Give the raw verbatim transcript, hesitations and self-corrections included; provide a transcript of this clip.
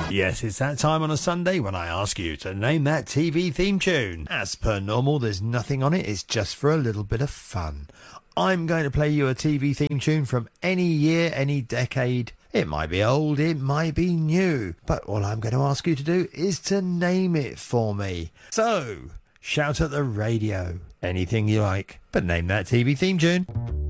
Yes, it's that time on a Sunday when I ask you to name that T V theme tune. As per normal, there's nothing on it, it's just for a little bit of fun. I'm going to play you a T V theme tune from any year, any decade. It might be old, it might be new, but all I'm going to ask you to do is to name it for me. So, shout at the radio, anything you like, but name that T V theme tune.